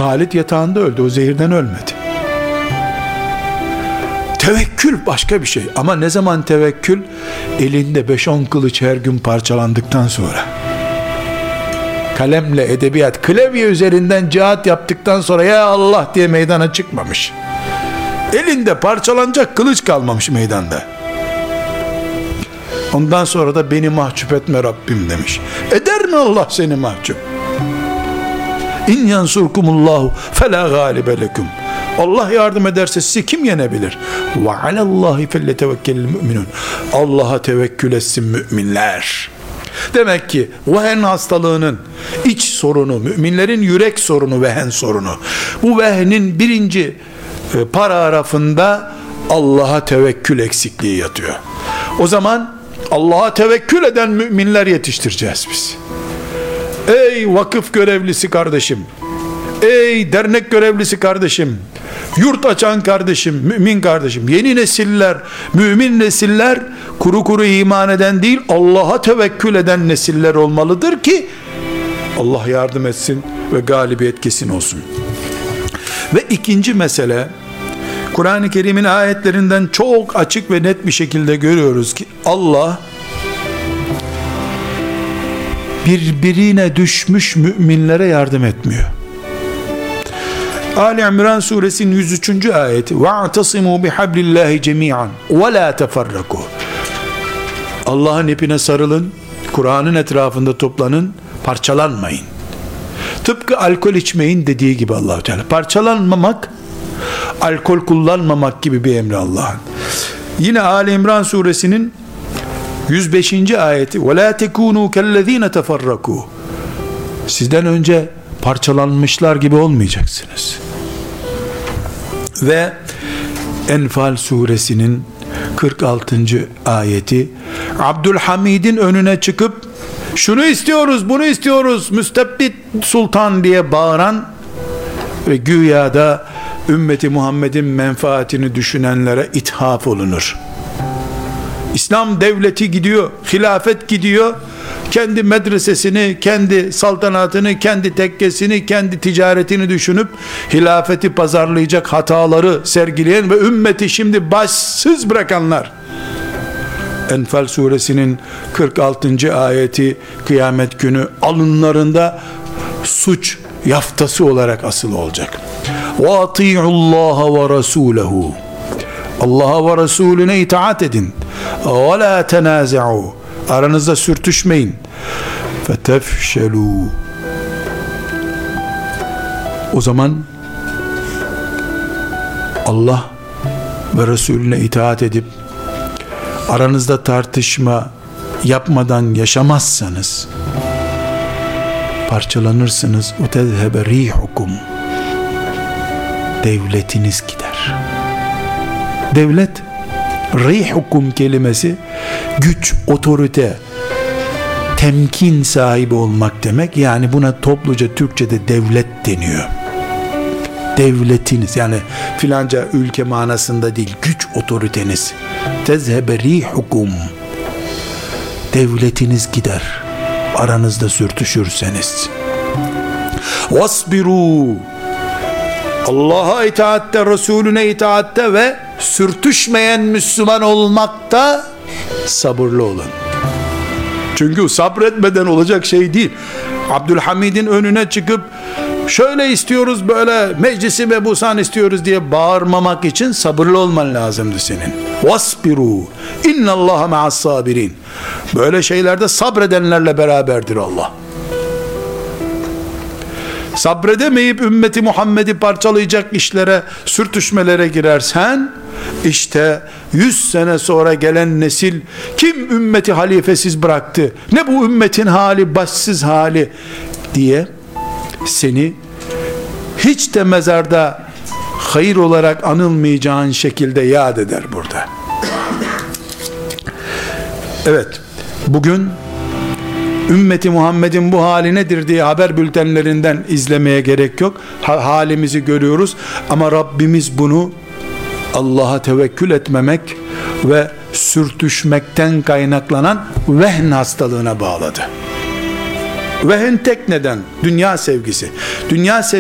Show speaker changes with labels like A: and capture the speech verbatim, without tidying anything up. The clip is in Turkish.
A: Halid yatağında öldü, o zehirden ölmedi. Tevekkül başka bir şey. Ama ne zaman tevekkül? Elinde beş on kılıç her gün parçalandıktan sonra. Kalemle edebiyat, klavye üzerinden cihat yaptıktan sonra ya Allah diye meydana çıkmamış. Elinde parçalanacak kılıç kalmamış meydanda. Ondan sonra da beni mahcup etme Rabbim demiş. Eder mi Allah seni mahcup? İn yansurkumullahu fela galibe lekum. Allah yardım ederse sizi kim yenebilir? Ve alallahi felletevekkelil müminun. Allah'a tevekkül etsin müminler. Demek ki vehen hastalığının iç sorunu, müminlerin yürek sorunu, vehen sorunu. Bu vehnin birinci e, paragrafında Allah'a tevekkül eksikliği yatıyor. O zaman Allah'a tevekkül eden müminler yetiştireceğiz biz. Ey vakıf görevlisi kardeşim, ey dernek görevlisi kardeşim, yurt açan kardeşim, mümin kardeşim, yeni nesiller, mümin nesiller kuru kuru iman eden değil, Allah'a tevekkül eden nesiller olmalıdır ki Allah yardım etsin ve galibiyet kesin olsun. Ve ikinci mesele, Kur'an-ı Kerim'in ayetlerinden çok açık ve net bir şekilde görüyoruz ki Allah birbirine düşmüş müminlere yardım etmiyor. Ali İmran suresinin yüz üçüncü ayeti وَاَعْتَصِمُوا بِحَبْلِ اللّٰهِ جَمِيعًا وَلَا تَفَرَّقُوا. Allah'ın ipine sarılın, Kur'an'ın etrafında toplanın, parçalanmayın. Tıpkı alkol içmeyin dediği gibi Allah-u Teala. Parçalanmamak, alkol kullanmamak gibi bir emri Allah'ın. Yine Ali İmran suresinin yüz beşinci ayeti وَلَا تَكُونُوا كَالَّذ۪ينَ تَفَرَّقُوا. Sizden önce parçalanmışlar gibi olmayacaksınız. Ve Enfal suresinin kırk altıncı ayeti, Abdülhamid'in önüne çıkıp şunu istiyoruz, bunu istiyoruz, müstebdit sultan diye bağıran ve güya da ümmeti Muhammed'in menfaatini düşünenlere ithaf olunur. İslam devleti gidiyor, hilafet gidiyor, kendi medresesini, kendi saltanatını, kendi tekkesini, kendi ticaretini düşünüp hilafeti pazarlayacak hataları sergileyen ve ümmeti şimdi başsız bırakanlar. Enfal suresinin kırk altıncı ayeti kıyamet günü alınlarında suç yaftası olarak asılı olacak. وَاطِيعُ اللّٰهَ وَرَسُولَهُ. Allah'a ve Resulüne itaat edin. وَلَا تَنَازَعُوا. Aranızda sürtüşmeyin. فَتَفْشَلُوا. O zaman Allah ve Resulüne itaat edip aranızda tartışma yapmadan yaşamazsanız parçalanırsınız. وَتَذْهَبَ رِيحُكُمْ. Devletiniz gider. Devlet, rihukum kelimesi güç, otorite, temkin sahibi olmak demek. Yani buna topluca Türkçe'de devlet deniyor. Devletiniz, yani filanca ülke manasında değil, güç otoriteniz. Tezhebe rihukum. Devletiniz gider aranızda sürtüşürseniz. Vasbiru. Allah'a itaatte, Resulüne itaatte ve sürtüşmeyen Müslüman olmakta sabırlı olun. Çünkü sabretmeden olacak şey değil. Abdülhamid'in önüne çıkıp şöyle istiyoruz, böyle meclisi mebusan istiyoruz diye bağırmamak için sabırlı olman lazımdı senin. Vasbiru innallaha ma'as sabirin. Böyle şeylerde sabredenlerle beraberdir Allah. Sabredemeyip ümmeti Muhammed'i parçalayacak işlere, sürtüşmelere girersen, işte yüz sene sonra gelen nesil kim ümmeti halifesiz bıraktı, ne bu ümmetin hali, başsız hali diye seni hiç de mezarda hayır olarak anılmayacağın şekilde yad eder burada. Evet, bugün ümmeti Muhammed'in bu hali nedir diye haber bültenlerinden izlemeye gerek yok. Ha, halimizi görüyoruz ama Rabbimiz bunu Allah'a tevekkül etmemek ve sürtüşmekten kaynaklanan vehn hastalığına bağladı. Vehn tek neden? Dünya sevgisi. Dünya sevgisi